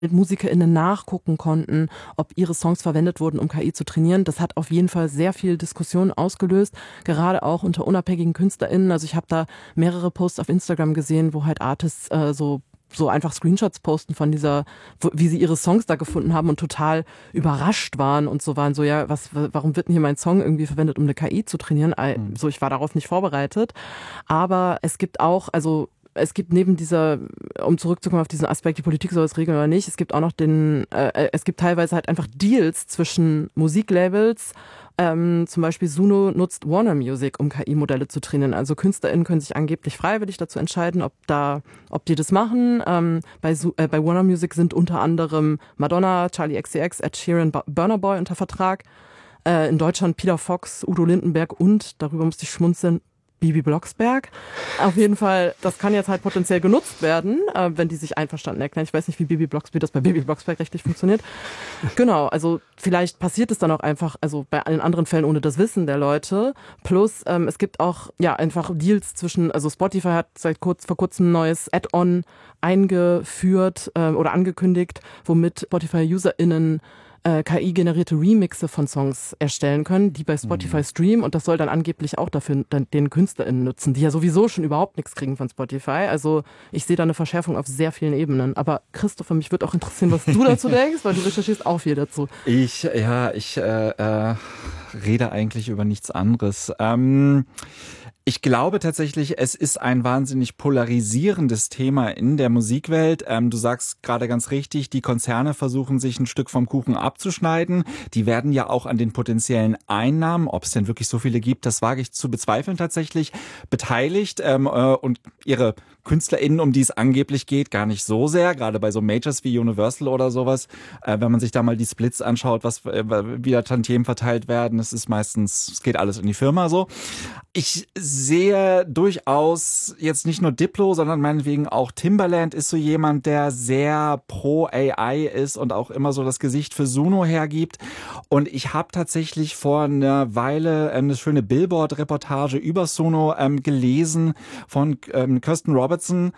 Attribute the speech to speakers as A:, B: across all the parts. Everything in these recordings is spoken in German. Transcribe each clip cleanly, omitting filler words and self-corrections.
A: MusikerInnen nachgucken konnten, ob ihre Songs verwendet wurden, um KI zu trainieren. Das hat auf jeden Fall sehr viel Diskussion ausgelöst, gerade auch unter unabhängigen KünstlerInnen. Also ich habe da mehrere Posts auf Instagram gesehen, wo halt Artists so einfach Screenshots posten von wie sie ihre Songs da gefunden haben und total überrascht waren und so waren so, ja, warum wird denn hier mein Song irgendwie verwendet, um eine KI zu trainieren? So, ich war darauf nicht vorbereitet. Aber es gibt neben um zurückzukommen auf diesen Aspekt, die Politik soll es regeln oder nicht, es gibt auch noch es gibt teilweise halt einfach Deals zwischen Musiklabels. Zum Beispiel Suno nutzt Warner Music, um KI-Modelle zu trainieren. Also KünstlerInnen können sich angeblich freiwillig dazu entscheiden, ob die das machen. Bei Warner Music sind unter anderem Madonna, Charli XCX, Ed Sheeran, Burna Boy unter Vertrag. In Deutschland Peter Fox, Udo Lindenberg und, darüber musste ich schmunzeln, Bibi Blocksberg. Auf jeden Fall, das kann jetzt halt potenziell genutzt werden, wenn die sich einverstanden erklären. Ich weiß nicht, wie das bei Bibi Blocksberg rechtlich funktioniert. Genau, also vielleicht passiert es dann auch einfach, also bei allen anderen Fällen ohne das Wissen der Leute. Plus, es gibt auch, ja, einfach Deals also Spotify hat vor kurzem ein neues Add-on eingeführt oder angekündigt, womit Spotify-UserInnen KI-generierte Remixe von Songs erstellen können, die bei Spotify streamen und das soll dann angeblich auch dafür den KünstlerInnen nutzen, die ja sowieso schon überhaupt nichts kriegen von Spotify. Also ich sehe da eine Verschärfung auf sehr vielen Ebenen. Aber Christopher, mich würde auch interessieren, was du dazu denkst, weil du recherchierst auch viel dazu.
B: Ich rede eigentlich über nichts anderes. Ich glaube tatsächlich, es ist ein wahnsinnig polarisierendes Thema in der Musikwelt. Du sagst gerade ganz richtig, die Konzerne versuchen sich ein Stück vom Kuchen abzuschneiden. Die werden ja auch an den potenziellen Einnahmen, ob es denn wirklich so viele gibt, das wage ich zu bezweifeln tatsächlich, beteiligt und ihre KünstlerInnen, um die es angeblich geht, gar nicht so sehr, gerade bei so Majors wie Universal oder sowas. Wenn man sich da mal die Splits anschaut, wie da Tantiemen verteilt werden, es geht alles in die Firma so. Ich sehe durchaus jetzt nicht nur Diplo, sondern meinetwegen auch Timbaland ist so jemand, der sehr pro AI ist und auch immer so das Gesicht für Suno hergibt. Und ich habe tatsächlich vor einer Weile eine schöne Billboard-Reportage über Suno gelesen von Kirsten Robertson,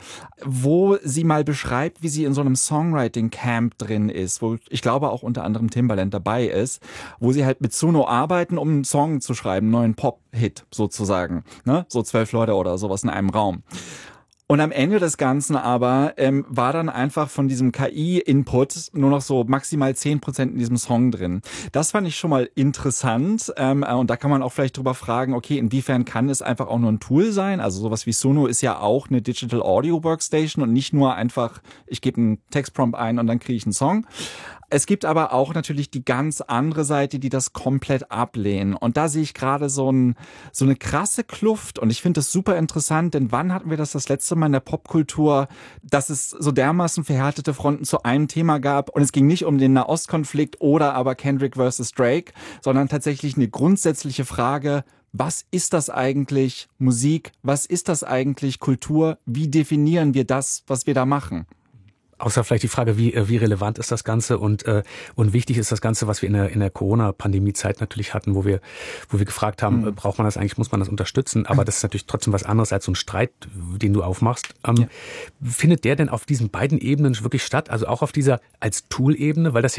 B: wo sie mal beschreibt, wie sie in so einem Songwriting-Camp drin ist, wo ich glaube auch unter anderem Timbaland dabei ist, wo sie halt mit Suno arbeiten, um einen Song zu schreiben, einen neuen Pop-Hit sozusagen. Ne? So 12 Leute oder sowas in einem Raum. Und am Ende des Ganzen aber war dann einfach von diesem KI-Input nur noch so maximal 10% in diesem Song drin. Das fand ich schon mal interessant und da kann man auch vielleicht drüber fragen, okay, inwiefern kann es einfach auch nur ein Tool sein? Also sowas wie Suno ist ja auch eine Digital Audio Workstation und nicht nur einfach, ich gebe einen Textprompt ein und dann kriege ich einen Song. Es gibt aber auch natürlich die ganz andere Seite, die das komplett ablehnen. Und da sehe ich gerade so eine krasse Kluft. Und ich finde das super interessant, denn wann hatten wir das letzte Mal in der Popkultur, dass es so dermaßen verhärtete Fronten zu einem Thema gab? Und es ging nicht um den Nahostkonflikt oder aber Kendrick versus Drake, sondern tatsächlich eine grundsätzliche Frage: Was ist das eigentlich Musik? Was ist das eigentlich Kultur? Wie definieren wir das, was wir da machen?
C: Außer vielleicht die Frage, wie relevant ist das Ganze und wichtig ist das Ganze, was wir in der Corona-Pandemie-Zeit natürlich hatten, wo wir gefragt haben, braucht man das eigentlich, muss man das unterstützen? Aber das ist natürlich trotzdem was anderes als so ein Streit, den du aufmachst. Ja. Findet der denn auf diesen beiden Ebenen wirklich statt? Also auch auf dieser als Tool-Ebene? Weil das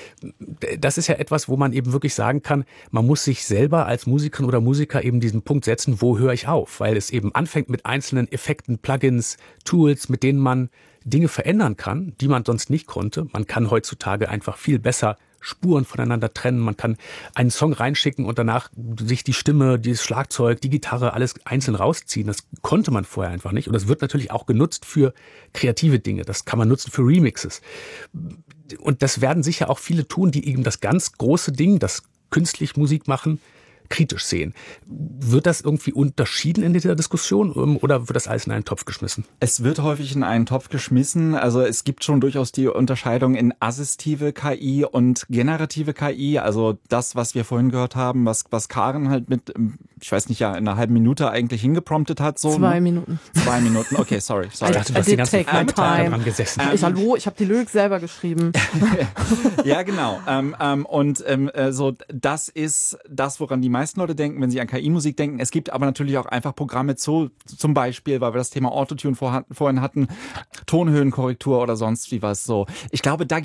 C: ist ja etwas, wo man eben wirklich sagen kann, man muss sich selber als Musikerin oder Musiker eben diesen Punkt setzen, wo höre ich auf? Weil es eben anfängt mit einzelnen Effekten, Plugins, Tools, mit denen man Dinge verändern kann, die man sonst nicht konnte. Man kann heutzutage einfach viel besser Spuren voneinander trennen. Man kann einen Song reinschicken und danach sich die Stimme, dieses Schlagzeug, die Gitarre, alles einzeln rausziehen. Das konnte man vorher einfach nicht. Und das wird natürlich auch genutzt für kreative Dinge. Das kann man nutzen für Remixes. Und das werden sicher auch viele tun, die eben das ganz große Ding, das künstlich Musik machen, kritisch sehen. Wird das irgendwie unterschieden in dieser Diskussion oder wird das alles in einen Topf geschmissen?
B: Es wird häufig in einen Topf geschmissen. Also es gibt schon durchaus die Unterscheidung in assistive KI und generative KI. Also das, was wir vorhin gehört haben, was Karen halt mit, ich weiß nicht, ja, in einer halben Minute eigentlich hingepromptet hat. So,
A: 2 Minuten.
B: 2 Minuten, okay, sorry.
A: Ich dachte, du hast die ganze Zeit dran gesessen. Ich habe die Lyrics selber geschrieben.
B: Ja, genau. So, das ist das, woran die meisten meisten Leute denken, wenn sie an KI-Musik denken. Es gibt aber natürlich auch einfach Programme zum Beispiel, weil wir das Thema Autotune vorhin hatten, Tonhöhenkorrektur oder sonst wie was so. Ich glaube, da